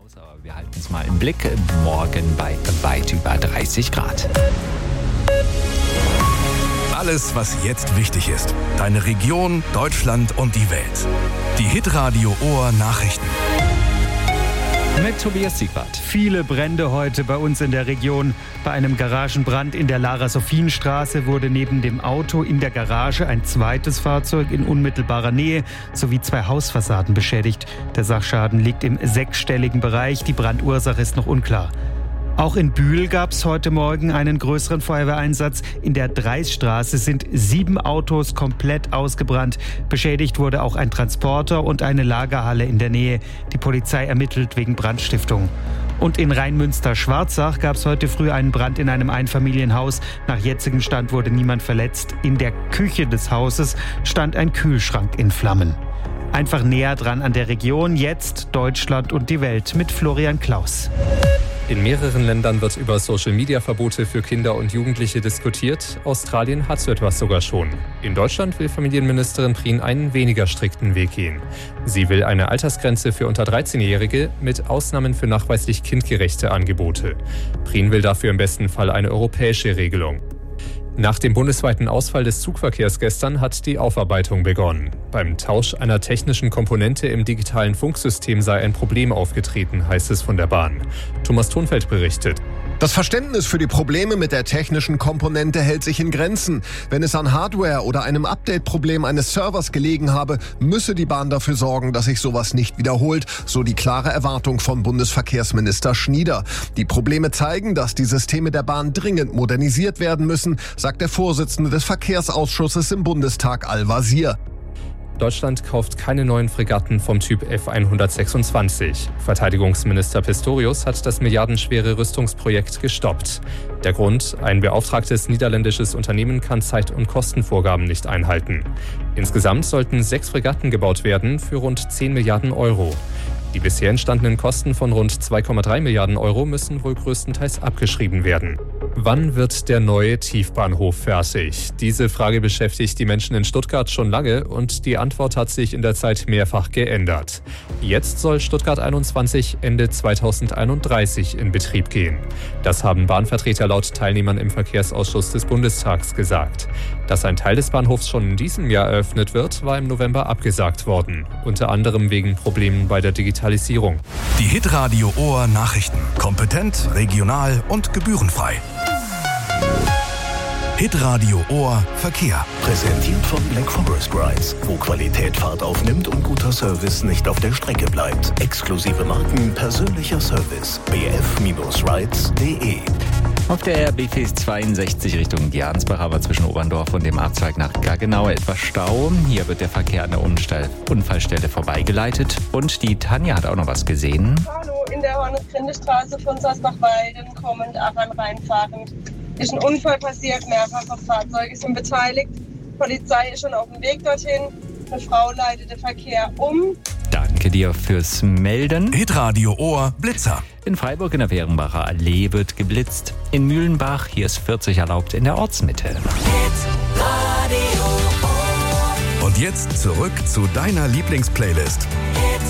aus, aber wir halten es mal im Blick. Morgen bei weit über 30 Grad. Alles, was jetzt wichtig ist. Deine Region, Deutschland und die Welt. Die Hitradio Ohr Nachrichten. Mit Tobias Siegwart. Viele Brände heute bei uns in der Region. Bei einem Garagenbrand in der Lara-Sophienstraße wurde neben dem Auto in der Garage ein zweites Fahrzeug in unmittelbarer Nähe sowie 2 Hausfassaden beschädigt. Der Sachschaden liegt im 6-stelligen Bereich. Die Brandursache ist noch unklar. Auch in Bühl gab es heute Morgen einen größeren Feuerwehreinsatz. In der Dreisstraße sind 7 Autos komplett ausgebrannt. Beschädigt wurde auch ein Transporter und eine Lagerhalle in der Nähe. Die Polizei ermittelt wegen Brandstiftung. Und in Rheinmünster-Schwarzach gab es heute früh einen Brand in einem Einfamilienhaus. Nach jetzigem Stand wurde niemand verletzt. In der Küche des Hauses stand ein Kühlschrank in Flammen. Einfach näher dran an der Region, jetzt Deutschland und die Welt mit Florian Klaus. In mehreren Ländern wird über Social-Media-Verbote für Kinder und Jugendliche diskutiert. Australien hat so etwas sogar schon. In Deutschland will Familienministerin Prien einen weniger strikten Weg gehen. Sie will eine Altersgrenze für unter 13-Jährige mit Ausnahmen für nachweislich kindgerechte Angebote. Prien will dafür im besten Fall eine europäische Regelung. Nach dem bundesweiten Ausfall des Zugverkehrs gestern hat die Aufarbeitung begonnen. Beim Tausch einer technischen Komponente im digitalen Funksystem sei ein Problem aufgetreten, heißt es von der Bahn. Thomas Thunfeld berichtet. Das Verständnis für die Probleme mit der technischen Komponente hält sich in Grenzen. Wenn es an Hardware oder einem Update-Problem eines Servers gelegen habe, müsse die Bahn dafür sorgen, dass sich sowas nicht wiederholt, so die klare Erwartung von Bundesverkehrsminister Schnieder. Die Probleme zeigen, dass die Systeme der Bahn dringend modernisiert werden müssen, sagt der Vorsitzende des Verkehrsausschusses im Bundestag Al-Wazir. Deutschland kauft keine neuen Fregatten vom Typ F-126. Verteidigungsminister Pistorius hat das milliardenschwere Rüstungsprojekt gestoppt. Der Grund: ein beauftragtes niederländisches Unternehmen kann Zeit- und Kostenvorgaben nicht einhalten. Insgesamt sollten 6 Fregatten gebaut werden für rund 10 Milliarden Euro. Die bisher entstandenen Kosten von rund 2,3 Milliarden Euro müssen wohl größtenteils abgeschrieben werden. Wann wird der neue Tiefbahnhof fertig? Diese Frage beschäftigt die Menschen in Stuttgart schon lange und die Antwort hat sich in der Zeit mehrfach geändert. Jetzt soll Stuttgart 21 Ende 2031 in Betrieb gehen. Das haben Bahnvertreter laut Teilnehmern im Verkehrsausschuss des Bundestags gesagt. Dass ein Teil des Bahnhofs schon in diesem Jahr eröffnet wird, war im November abgesagt worden. Unter anderem wegen Problemen bei der Digitalisierung. Die Hitradio Ohr Nachrichten. Kompetent, regional und gebührenfrei. Hitradio Ohr Verkehr. Präsentiert von Black Forest Rides, wo Qualität Fahrt aufnimmt und guter Service nicht auf der Strecke bleibt. Exklusive Marken, persönlicher Service. bf-rides.de. Auf der RB 62 Richtung Gernsbach, aber zwischen Oberndorf und dem Abzweig nach Gaggenau etwas Stau. Hier wird der Verkehr an der Unfallstelle vorbeigeleitet. Und die Tanja hat auch noch was gesehen. Hallo, in der Hornes-Grinde-Straße von Sasbach-Weilden kommend, Aachen reinfahrend. Ist ein Unfall passiert, mehrfache Fahrzeuge sind beteiligt. Die Polizei ist schon auf dem Weg dorthin. Eine Frau leitet den Verkehr um. Danke dir fürs Melden. Hitradio Ohr Blitzer. In Freiburg in der Fehrenbacher Allee wird geblitzt. In Mühlenbach, hier ist 40 erlaubt in der Ortsmitte. Und jetzt zurück zu deiner Lieblingsplaylist.